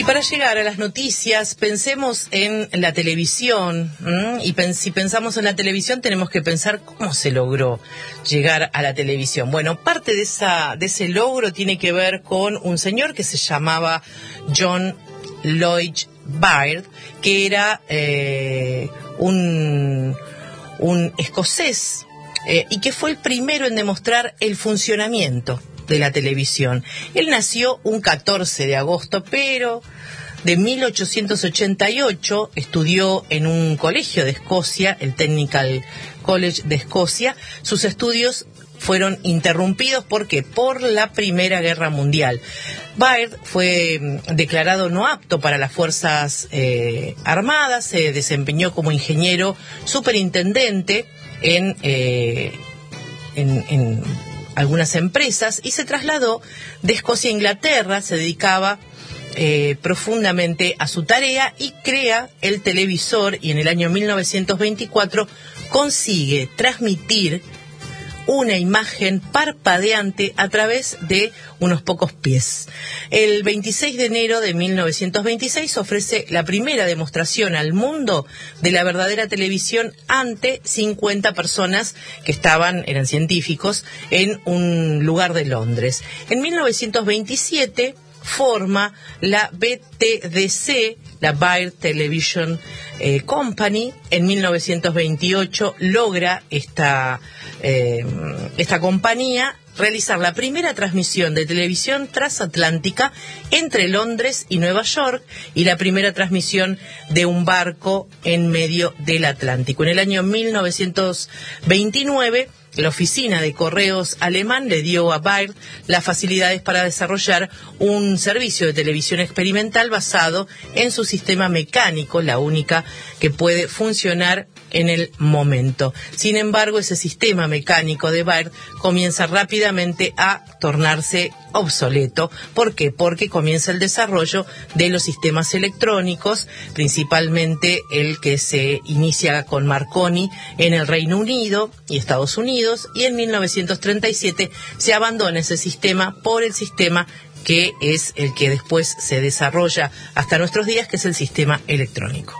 Para llegar a las noticias, pensemos en la televisión, y si pensamos en la televisión tenemos que pensar cómo se logró llegar a la televisión. Bueno, parte de ese logro tiene que ver con un señor que se llamaba John Lloyd Baird, que era un escocés y que fue el primero en demostrar el funcionamiento de la televisión. Él nació un 14 de agosto, pero de 1888 estudió en un colegio de Escocia, el Technical College de Escocia. Sus estudios fueron interrumpidos porque por la Primera Guerra Mundial. Baird fue declarado no apto para las Fuerzas Armadas, se desempeñó como ingeniero superintendente en algunas empresas y se trasladó de Escocia a Inglaterra. Se dedicaba profundamente a su tarea y crea el televisor, y en el año 1924 consigue transmitir una imagen parpadeante a través de unos pocos pies. El 26 de enero de 1926 ofrece la primera demostración al mundo de la verdadera televisión ante 50 personas que eran científicos, en un lugar de Londres. En 1927 forma la BTDC, la Baird Television Company. En 1928 logra esta compañía realizar la primera transmisión de televisión transatlántica entre Londres y Nueva York, y la primera transmisión de un barco en medio del Atlántico. En el año 1929 la oficina de correos alemán le dio a Baird las facilidades para desarrollar un servicio de televisión experimental basado en su sistema mecánico, la única que puede funcionar en el momento. Sin embargo, ese sistema mecánico de Baird comienza rápidamente a tornarse obsoleto. ¿Por qué? Porque comienza el desarrollo de los sistemas electrónicos, principalmente el que se inicia con Marconi en el Reino Unido y Estados Unidos, y en 1937 se abandona ese sistema por el sistema que es el que después se desarrolla hasta nuestros días, que es el sistema electrónico.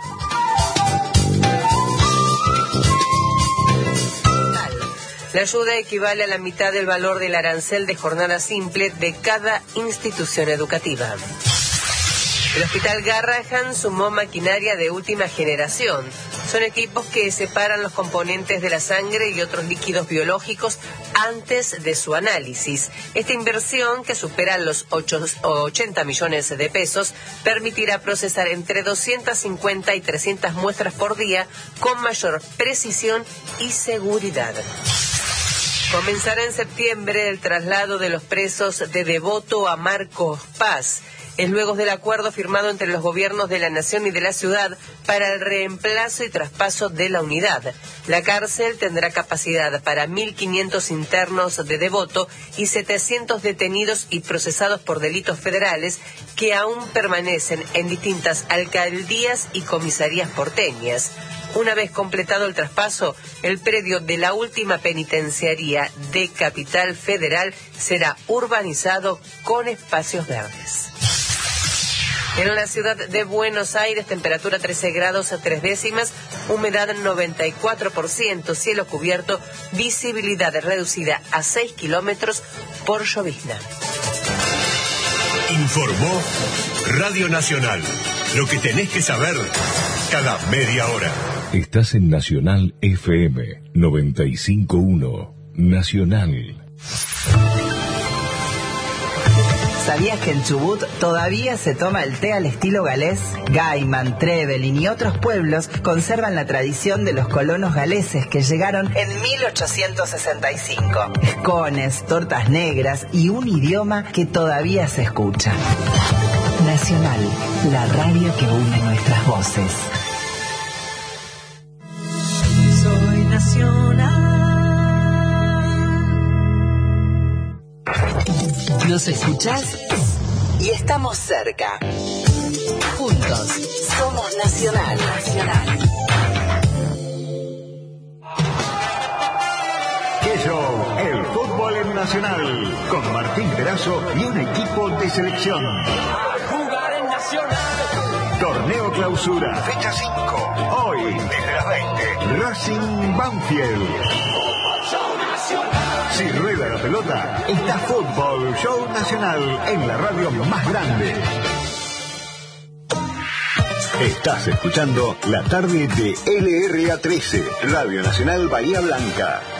La ayuda equivale a la mitad del valor del arancel de jornada simple de cada institución educativa. El Hospital Garrahan sumó maquinaria de última generación. Son equipos que separan los componentes de la sangre y otros líquidos biológicos antes de su análisis. Esta inversión, que supera los 80 millones de pesos, permitirá procesar entre 250 y 300 muestras por día con mayor precisión y seguridad. Comenzará en septiembre el traslado de los presos de Devoto a Marcos Paz. Es luego del acuerdo firmado entre los gobiernos de la nación y de la ciudad para el reemplazo y traspaso de la unidad. La cárcel tendrá capacidad para 1.500 internos de Devoto y 700 detenidos y procesados por delitos federales que aún permanecen en distintas alcaldías y comisarías porteñas. Una vez completado el traspaso, el predio de la última penitenciaría de Capital Federal será urbanizado con espacios verdes. En la ciudad de Buenos Aires, temperatura 13 grados a 3 décimas, humedad 94%, cielo cubierto, visibilidad reducida a 6 kilómetros por llovizna. Informó Radio Nacional. Lo que tenés que saber cada media hora. Estás en Nacional FM 95.1. Nacional. ¿Sabías que en Chubut todavía se toma el té al estilo galés? Gaiman, Trevelin y otros pueblos conservan la tradición de los colonos galeses que llegaron en 1865. Escones, tortas negras y un idioma que todavía se escucha. Nacional, la radio que une nuestras voces. Soy Nacional. Nos escuchás y estamos cerca. Juntos somos Nacional. ¡Qué show! El fútbol en Nacional, con Martín Perazo y un equipo de selección. Jugar en Nacional. Torneo Clausura, fecha 5. Hoy, desde las 20. Racing Banfield. Si rueda la pelota, está Fútbol Show Nacional en la radio más grande. Estás escuchando la tarde de LRA 13, Radio Nacional Bahía Blanca.